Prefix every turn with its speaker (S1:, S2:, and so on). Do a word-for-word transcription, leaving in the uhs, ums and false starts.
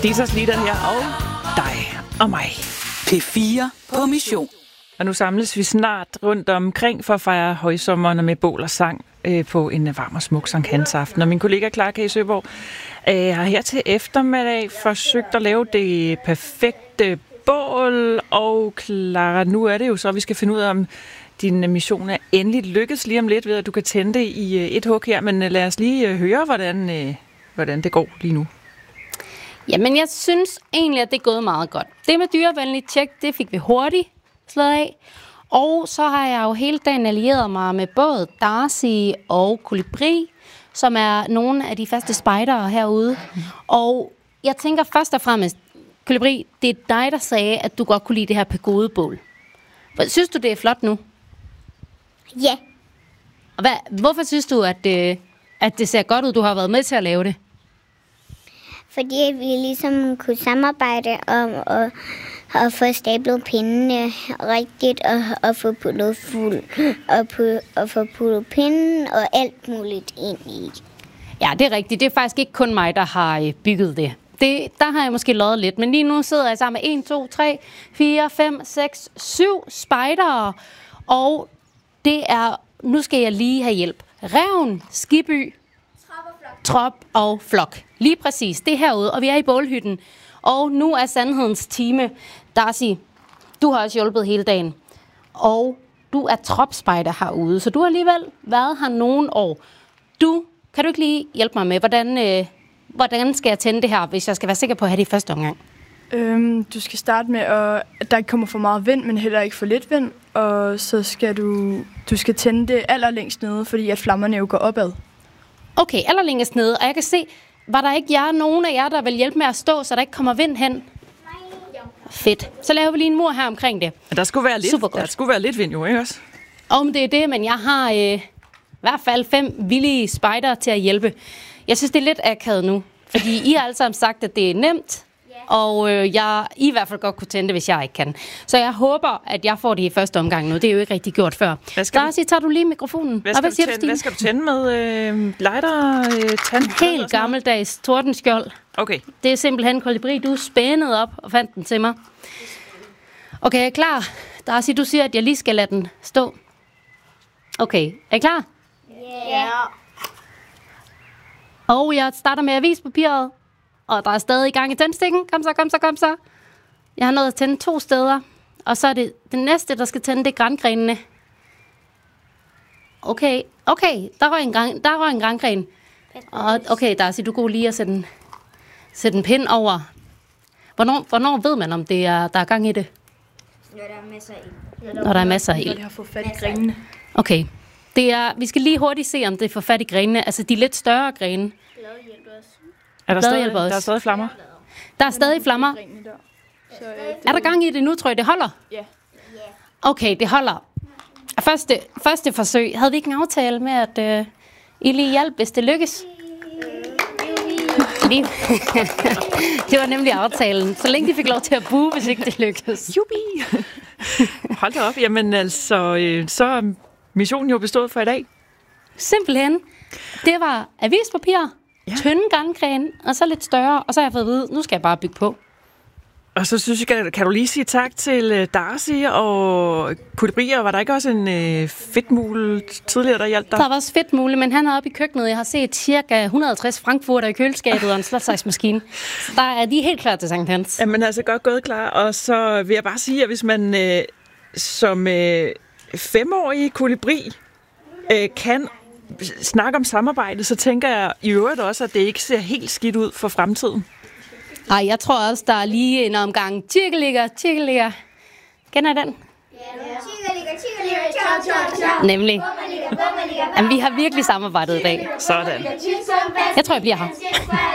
S1: Disas Litter her, og dig og mig.
S2: P fire på mission.
S1: Og nu samles vi snart rundt omkring for at fejre højsommeren med bål og sang øh, på en varm og smuk Sankt Hans aften. Og min kollega Clara K. Søborg øh, har her til eftermiddag forsøgt at lave det perfekte bål. Og Clara, nu er det jo så, at vi skal finde ud af, om din mission er endelig lykkes lige om lidt ved, at du kan tænde det i et hug her. Men lad os lige høre, hvordan, øh, hvordan det går lige nu.
S3: Jamen, jeg synes egentlig, at det er gået meget godt. Det med dyrevenligt tjek, det fik vi hurtigt slået af. Og så har jeg jo hele dagen allieret mig med både Darcy og Kolibri, som er nogle af de faste spejdere herude. Og jeg tænker først og fremmest, Kolibri, det er dig, der sagde, at du godt kunne lide det her pagodebål. Synes du, det er flot nu?
S4: Ja.
S3: Og hvad, hvorfor synes du, at, øh, at det ser godt ud, du har været med til at lave det?
S4: Fordi vi ligesom kunne samarbejde om at, at få stablet pindene rigtigt, og, og få puttet fuld, og, pu, og få puttet pinden og alt muligt ind i.
S3: Ja, det er rigtigt. Det er faktisk ikke kun mig, der har bygget det. det der har jeg måske løjet lidt, men lige nu sidder jeg sammen med en, to, tre, fire, fem, seks, syv spejdere, og det er, nu skal jeg lige have hjælp. Ræven, Skiby, Trop og Flok. Lige præcis, det er herude, og vi er i bålhytten. Og nu er sandhedens time. Darcy, du har også hjulpet hele dagen. Og du er tropspejder herude, så du har alligevel været her nogle år. Du, kan du ikke lige hjælpe mig med, hvordan, øh, hvordan skal jeg tænde det her, hvis jeg skal være sikker på at have det i første omgang?
S5: Øhm, du skal starte med, at, at der ikke kommer for meget vind, men heller ikke for lidt vind. Og så skal du, du skal tænde det allerlængst nede, fordi at flammerne jo går opad.
S3: Okay, allerlængst nede, og jeg kan se, var der ikke jer, nogen af jer, der vil hjælpe med at stå, så der ikke kommer vind hen? Nej. Fedt. Så laver vi lige en mur her omkring det.
S1: Men der skulle være lidt, der skulle være lidt vind jo, ikke også?
S3: Om det er det, men jeg har øh, i hvert fald fem villige spejdere til at hjælpe. Jeg synes, det er lidt akavet nu, fordi I har alle sammen sagt, at det er nemt, og øh, jeg I, i hvert fald godt kunne tænde det, hvis jeg ikke kan. Så jeg håber, at jeg får det i første omgang nu. Det er jo ikke rigtig gjort før. Darcy, tager du lige mikrofonen?
S1: Hvad skal, hvad, du, tænde, hvad skal du tænde med? Øh, lighter? Øh, tand?
S3: Helt gammeldags tordenskjold.
S1: Okay.
S3: Det er simpelthen Kolibri. Du spændede op og fandt den til mig. Okay, er I klar? Darcy, du siger, at jeg lige skal lade den stå. Okay, er I klar?
S4: Ja. Yeah.
S3: Og jeg starter med avispapiret. Og der er stadig gang i tændstikken. Kom så, kom så, kom så. Jeg har nået at tænde to steder. Og så er det den næste, der skal tænde, det er grangrenene. Okay, okay. Der røg en, gran, der røg en grangren. Og okay, Darcy, du går lige at sætte en, sætte en pind over. Hvornår, hvornår ved man, om det er, der er gang i det?
S4: Når der er masser af ild.
S3: Når der er masser af ild.
S5: Når de har fået fat i grenene.
S3: Okay. Det er, vi skal lige hurtigt se, om det får fat i grenene. Altså de lidt større grene.
S1: Er der, stadig, der er stadig flammer?
S3: Der er stadig flammer. Er der gang i det nu, tror jeg, det holder?
S5: Ja.
S3: Okay, det holder. Første, første forsøg. Havde vi ikke en aftale med, at uh, I lige hjalp, hvis det lykkes? Lige. Det var nemlig aftalen. Så længe de fik lov til at buge, hvis ikke det lykkedes.
S1: Jubi! Hold da op. Jamen altså, så er missionen jo bestået for i dag.
S3: Simpelthen. Det var avispapir. Ja. Tynde grangren, og så lidt større, og så har jeg fået at vide, nu skal jeg bare bygge på.
S1: Og så synes jeg, kan, kan du lige sige tak til Darcy og Kolibri, og var der ikke også en øh, fedtmule tidligere, der hjalp dig?
S3: Der var også fedtmule, men han er oppe i køkkenet. Jeg har set cirka et hundrede og halvtreds frankfurter i køleskabet og en slåsejsmaskine. Så der er de helt klar til Sankt Hans.
S1: Jamen altså godt gået, klar. Og så vil jeg bare sige, at hvis man øh, som øh, femårig Kolibri øh, kan snakke om samarbejde, så tænker jeg i øvrigt også, at det ikke ser helt skidt ud for fremtiden.
S3: Ej, jeg tror også, der er lige en omgang tjekkeligger, tjekkeligger. Kender I den? Ja. Nemlig. Jamen, vi har virkelig samarbejdet i dag.
S1: Sådan.
S3: Jeg tror, jeg bliver her.